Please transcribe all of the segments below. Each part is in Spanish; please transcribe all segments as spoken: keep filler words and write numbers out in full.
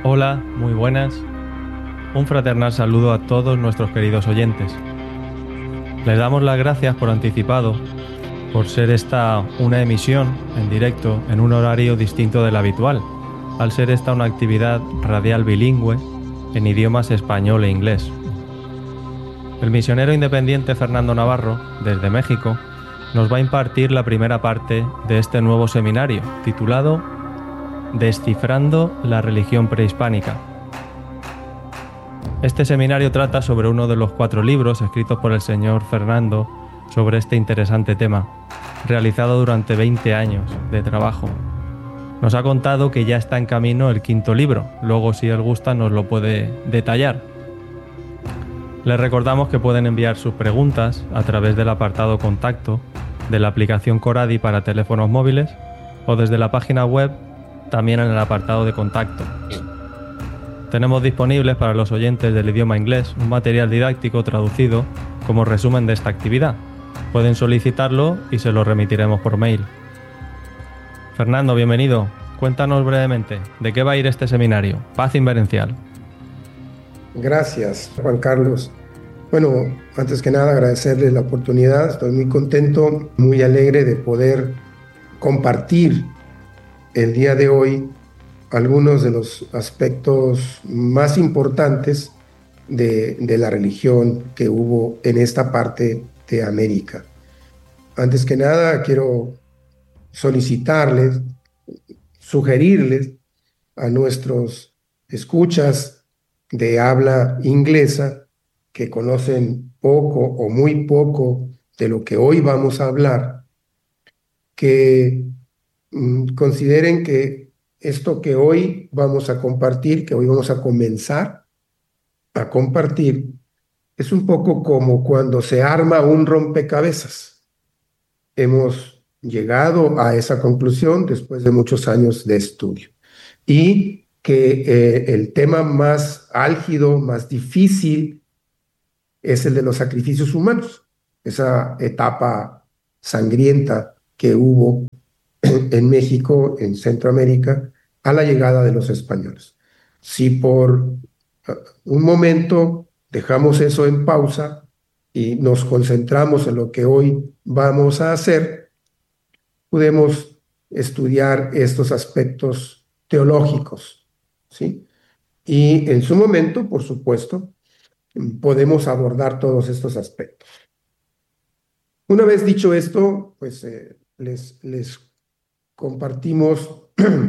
Hola, muy buenas. Un fraternal saludo a todos nuestros queridos oyentes. Les damos las gracias por anticipado, por ser esta una emisión en directo en un horario distinto del habitual, al ser esta una actividad radial bilingüe en idiomas español e inglés. El misionero independiente Fernando Navarro, desde México, nos va a impartir la primera parte de este nuevo seminario, titulado Descifrando la religión prehispánica. Este seminario trata sobre uno de los cuatro libros escritos por el señor Fernando sobre este interesante tema, realizado durante veinte años de trabajo. Nos ha contado que ya está en camino el quinto libro, luego si él gusta nos lo puede detallar. Les recordamos que pueden enviar sus preguntas a través del apartado contacto de la aplicación Coradi para teléfonos móviles o desde la página web también en el apartado de contacto. Tenemos disponibles para los oyentes del idioma inglés un material didáctico traducido como resumen de esta actividad. Pueden solicitarlo y se lo remitiremos por mail. Fernando, bienvenido. Cuéntanos brevemente, ¿de qué va a ir este seminario? Paz inverencial. Gracias, Juan Carlos. Bueno, antes que nada agradecerle la oportunidad. Estoy muy contento, muy alegre de poder compartir el día de hoy algunos de los aspectos más importantes de, de la religión que hubo en esta parte de América. Antes que nada, quiero solicitarles, sugerirles a nuestros escuchas de habla inglesa que conocen poco o muy poco de lo que hoy vamos a hablar, que mm, consideren que esto que hoy vamos a compartir, que hoy vamos a comenzar a compartir, es un poco como cuando se arma un rompecabezas. Hemos llegado a esa conclusión después de muchos años de estudio. Y que eh, el tema más álgido, más difícil, es el de los sacrificios humanos, esa etapa sangrienta que hubo en México, en Centroamérica, a la llegada de los españoles. Si por uh, un momento dejamos eso en pausa y nos concentramos en lo que hoy vamos a hacer, podemos estudiar estos aspectos teológicos, ¿sí? Y en su momento, por supuesto, podemos abordar todos estos aspectos. Una vez dicho esto, pues eh, les, les compartimos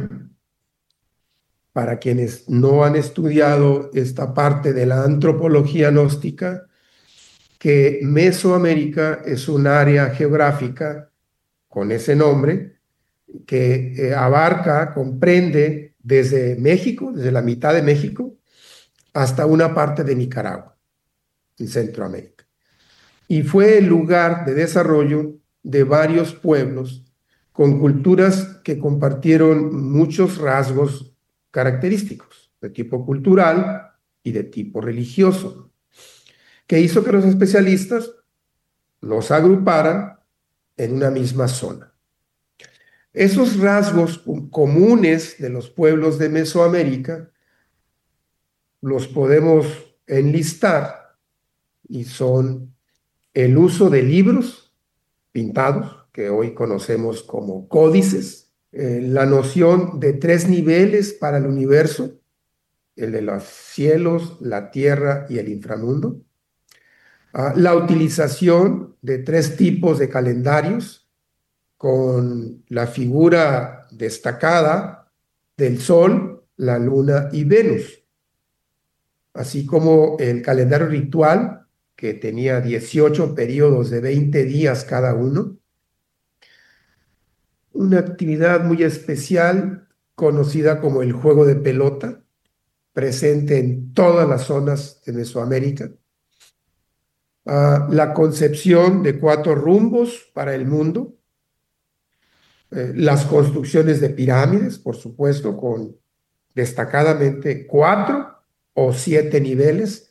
para quienes no han estudiado esta parte de la antropología gnóstica, que Mesoamérica es un área geográfica con ese nombre que eh, abarca, comprende desde México, desde la mitad de México, hasta una parte de Nicaragua, en Centroamérica. Y fue el lugar de desarrollo de varios pueblos con culturas que compartieron muchos rasgos característicos de tipo cultural y de tipo religioso, que hizo que los especialistas los agruparan en una misma zona. Esos rasgos comunes de los pueblos de Mesoamérica los podemos enlistar y son el uso de libros pintados, que hoy conocemos como códices, eh, la noción de tres niveles para el universo, el de los cielos, la tierra y el inframundo, uh, la utilización de tres tipos de calendarios, con la figura destacada del Sol, la Luna y Venus, así como el calendario ritual, que tenía dieciocho periodos de veinte días cada uno, una actividad muy especial conocida como el juego de pelota, presente en todas las zonas de Mesoamérica, uh, la concepción de cuatro rumbos para el mundo, eh, las construcciones de pirámides, por supuesto, con destacadamente cuatro o siete niveles,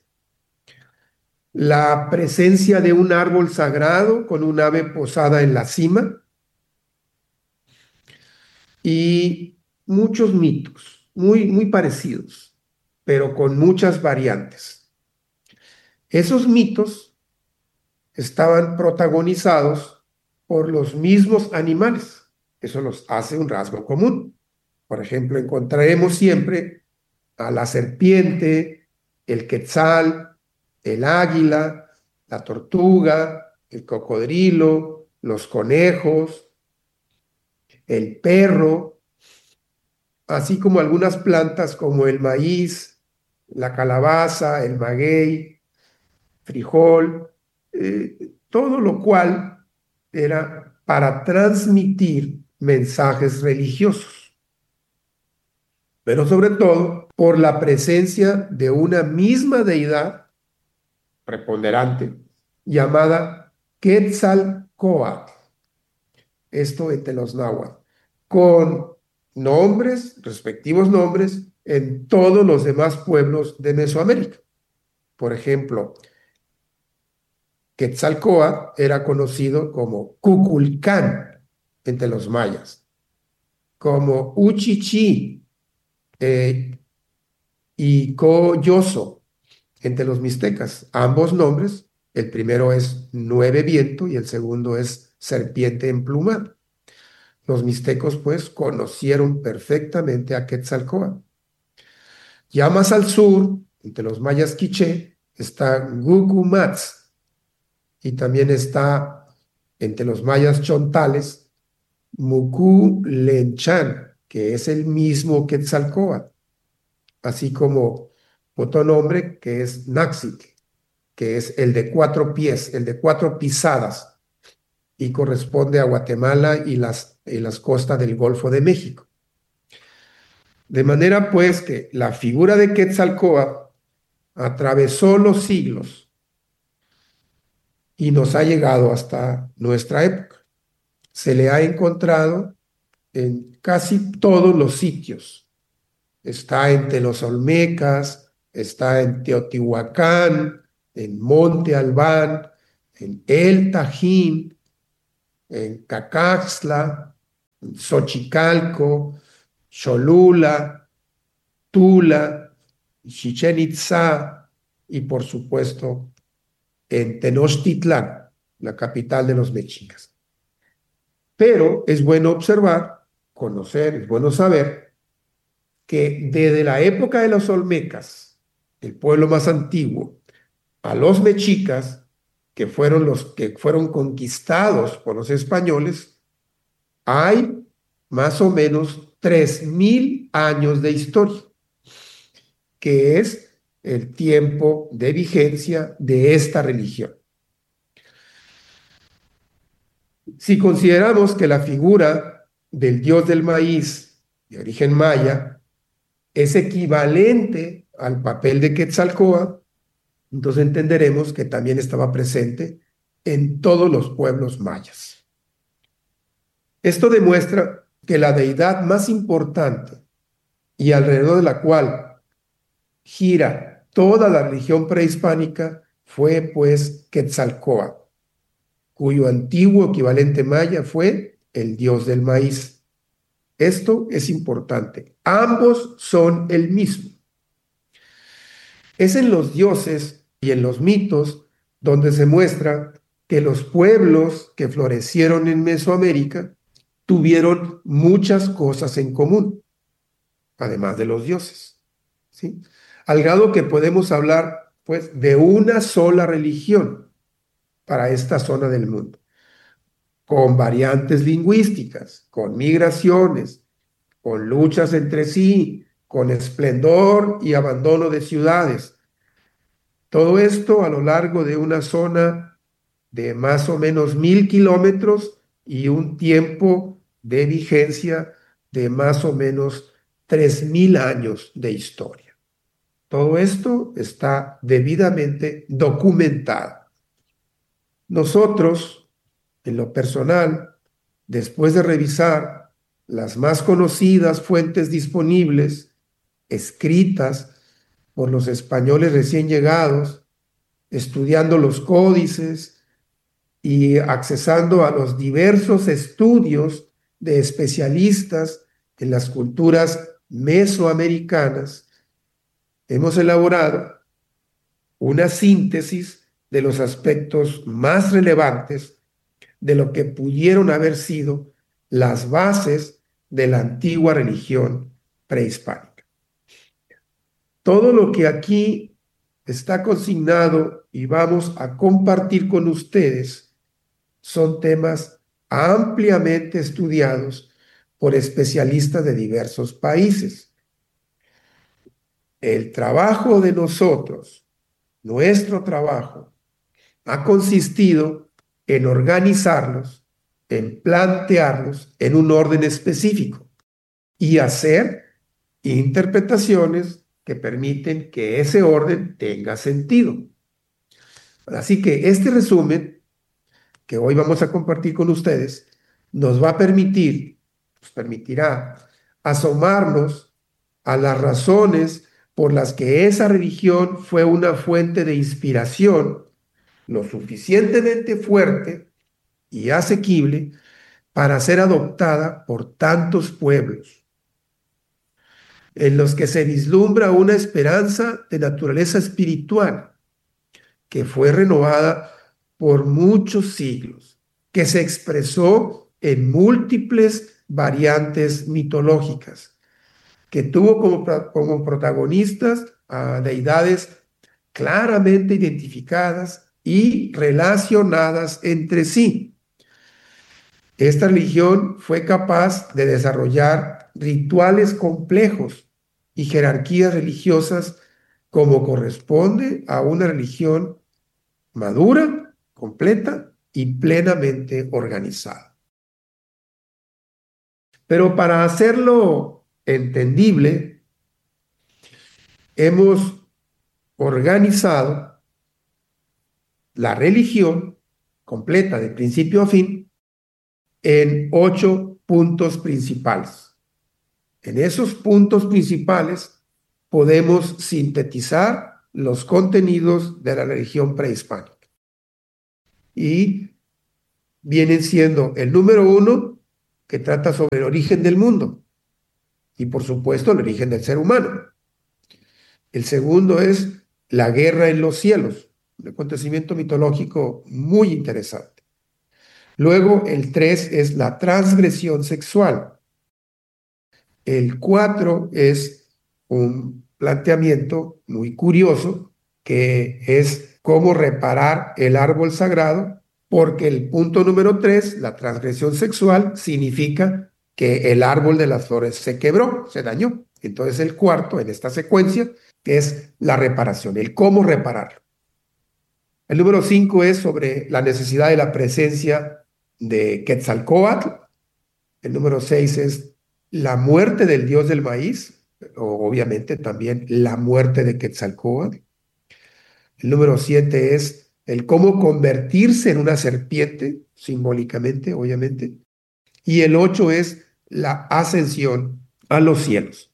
la presencia de un árbol sagrado con un ave posada en la cima y muchos mitos muy, muy parecidos pero con muchas variantes. Esos mitos estaban protagonizados por los mismos animales. Eso los hace un rasgo común. Por ejemplo, encontraremos siempre a la serpiente, el quetzal, el águila, la tortuga, el cocodrilo, los conejos, el perro, así como algunas plantas como el maíz, la calabaza, el maguey, frijol, eh, todo lo cual era para transmitir mensajes religiosos, pero sobre todo por la presencia de una misma deidad preponderante llamada Quetzalcóatl, esto entre los náhuatl, con nombres, respectivos nombres, en todos los demás pueblos de Mesoamérica. Por ejemplo, Quetzalcóatl era conocido como Cuculcán entre los mayas, como Uchichi eh, y Coyoso entre los mixtecas. Ambos nombres, el primero es Nueve Viento y el segundo es Serpiente Emplumada. Los mixtecos, pues, conocieron perfectamente a Quetzalcóatl. Ya más al sur, entre los mayas quiché, está Gucumatz, y también está entre los mayas chontales Muculenchan, que es el mismo Quetzalcóatl, así como otro nombre que es Naxic, que es el de cuatro pies, el de cuatro pisadas, y corresponde a Guatemala y las, y las costas del Golfo de México. De manera pues que la figura de Quetzalcóatl atravesó los siglos y nos ha llegado hasta nuestra época. Se le ha encontrado en casi todos los sitios. Está entre los Olmecas, está en Teotihuacán, en Monte Albán, en El Tajín, en Cacaxtla, en Xochicalco, Cholula, Tula, Chichén Itzá y por supuesto en Tenochtitlán, la capital de los mexicas. Pero es bueno observar, conocer, es bueno saber que desde la época de los Olmecas, el pueblo más antiguo, a los mexicas, que fueron los que fueron conquistados por los españoles, hay más o menos tres mil años de historia, que es el tiempo de vigencia de esta religión. Si consideramos que la figura del dios del maíz de origen maya es equivalente al papel de Quetzalcóatl, entonces entenderemos que también estaba presente en todos los pueblos mayas. Esto demuestra que la deidad más importante y alrededor de la cual gira toda la religión prehispánica fue pues Quetzalcóatl, cuyo antiguo equivalente maya fue el dios del maíz. Esto es importante. Ambos son el mismo. Es en los dioses y en los mitos donde se muestra que los pueblos que florecieron en Mesoamérica tuvieron muchas cosas en común, además de los dioses, ¿sí? Al grado que podemos hablar, pues, de una sola religión para esta zona del mundo, con variantes lingüísticas, con migraciones, con luchas entre sí, con esplendor y abandono de ciudades. Todo esto a lo largo de una zona de más o menos mil kilómetros y un tiempo de vigencia de más o menos tres mil años de historia. Todo esto está debidamente documentado. Nosotros, en lo personal, después de revisar las más conocidas fuentes disponibles, escritas por los españoles recién llegados, estudiando los códices y accesando a los diversos estudios de especialistas en las culturas mesoamericanas, hemos elaborado una síntesis de los aspectos más relevantes de lo que pudieron haber sido las bases de la antigua religión prehispánica. Todo lo que aquí está consignado y vamos a compartir con ustedes son temas ampliamente estudiados por especialistas de diversos países. El trabajo de nosotros, nuestro trabajo, ha consistido en organizarlos, en plantearlos en un orden específico y hacer interpretaciones que permiten que ese orden tenga sentido. Así que este resumen que hoy vamos a compartir con ustedes nos va a permitir, nos permitirá asomarnos a las razones por las que esa religión fue una fuente de inspiración lo suficientemente fuerte y asequible para ser adoptada por tantos pueblos, en los que se vislumbra una esperanza de naturaleza espiritual que fue renovada por muchos siglos, que se expresó en múltiples variantes mitológicas, que tuvo como, como protagonistas a deidades claramente identificadas y relacionadas entre sí. Esta religión fue capaz de desarrollar rituales complejos y jerarquías religiosas como corresponde a una religión madura, completa y plenamente organizada. Pero para hacerlo entendible, hemos organizado la religión completa de principio a fin en ocho puntos principales. En esos puntos principales podemos sintetizar los contenidos de la religión prehispánica. Y vienen siendo el número uno, que trata sobre el origen del mundo y por supuesto el origen del ser humano. El segundo es la guerra en los cielos, un acontecimiento mitológico muy interesante. Luego el tres es la transgresión sexual. El cuatro es un planteamiento muy curioso que es cómo reparar el árbol sagrado, porque el punto número tres, la transgresión sexual, significa que el árbol de las flores se quebró, se dañó. Entonces el cuarto en esta secuencia es la reparación, el cómo repararlo. El número cinco es sobre la necesidad de la presencia de Quetzalcóatl. El número seis es la muerte del dios del maíz, o obviamente también la muerte de Quetzalcóatl. El número siete es el cómo convertirse en una serpiente, simbólicamente, obviamente. Y el ocho es la ascensión a los cielos.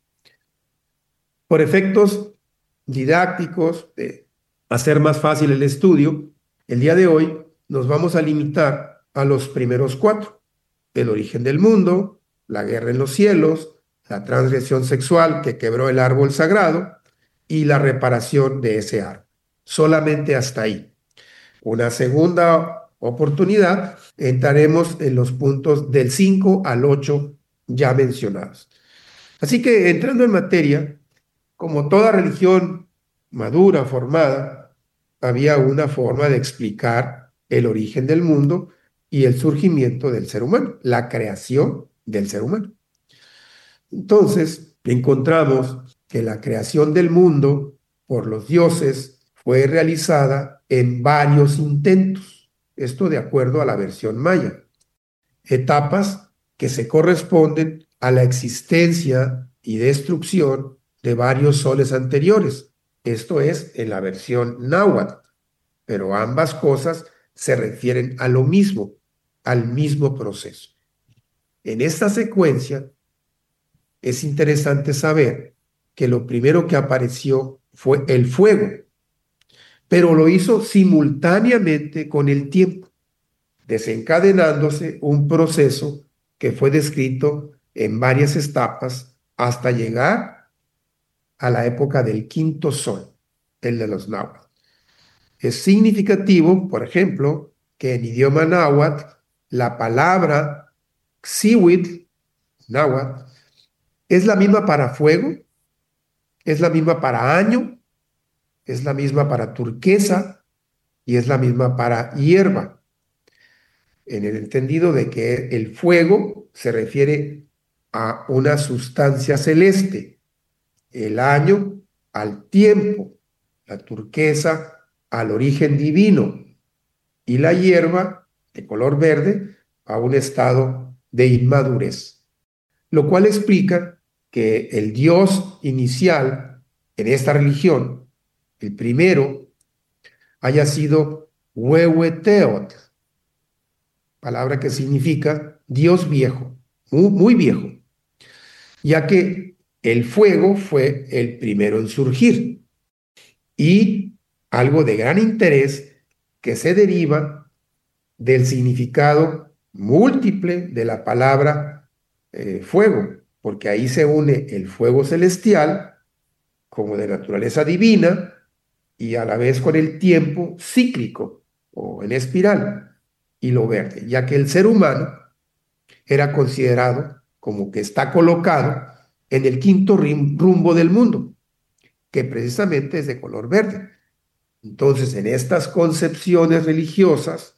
Por efectos didácticos, de hacer más fácil el estudio, el día de hoy nos vamos a limitar a los primeros cuatro: el origen del mundo, la guerra en los cielos, la transgresión sexual que quebró el árbol sagrado y la reparación de ese árbol. Solamente hasta ahí. Una segunda oportunidad, entraremos en los puntos del cinco al ocho ya mencionados. Así que entrando en materia, como toda religión madura, formada, había una forma de explicar el origen del mundo y el surgimiento del ser humano, la creación del ser humano. Entonces, encontramos que la creación del mundo por los dioses fue realizada en varios intentos, esto de acuerdo a la versión maya, etapas que se corresponden a la existencia y destrucción de varios soles anteriores, esto es en la versión náhuatl, pero ambas cosas se refieren a lo mismo, al mismo proceso. En esta secuencia es interesante saber que lo primero que apareció fue el fuego, pero lo hizo simultáneamente con el tiempo, desencadenándose un proceso que fue descrito en varias etapas hasta llegar a la época del quinto sol, el de los náhuatl. Es significativo, por ejemplo, que en idioma náhuatl la palabra xihuitl, náhuatl, es la misma para fuego, es la misma para año, es la misma para turquesa y es la misma para hierba, en el entendido de que el fuego se refiere a una sustancia celeste, el año al tiempo, la turquesa al origen divino y la hierba de color verde a un estado de inmadurez, lo cual explica que el dios inicial en esta religión, el primero, haya sido Huehueteotl, palabra que significa Dios viejo, muy, muy viejo, ya que el fuego fue el primero en surgir. Y algo de gran interés que se deriva del significado múltiple de la palabra eh, fuego, porque ahí se une el fuego celestial como de naturaleza divina y a la vez con el tiempo cíclico o en espiral y lo verde, ya que el ser humano era considerado como que está colocado en el quinto rumbo del mundo, que precisamente es de color verde. Entonces, en estas concepciones religiosas,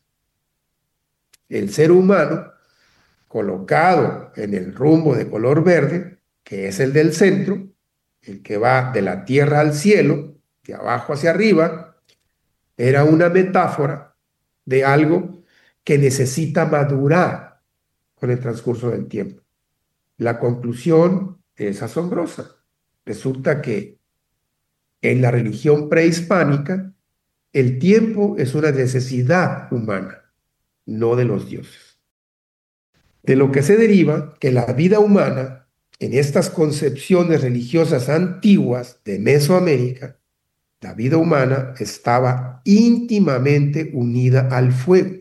el ser humano, colocado en el rumbo de color verde, que es el del centro, el que va de la tierra al cielo, de abajo hacia arriba, era una metáfora de algo que necesita madurar con el transcurso del tiempo. La conclusión es asombrosa. Resulta que en la religión prehispánica, el tiempo es una necesidad humana, no de los dioses. De lo que se deriva que la vida humana, en estas concepciones religiosas antiguas de Mesoamérica, la vida humana estaba íntimamente unida al fuego.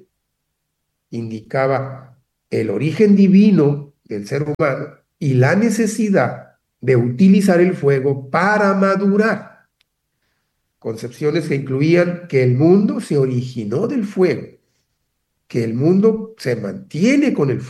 Indicaba el origen divino del ser humano y la necesidad de utilizar el fuego para madurar. Concepciones que incluían que el mundo se originó del fuego, que el mundo se mantiene con el fuego,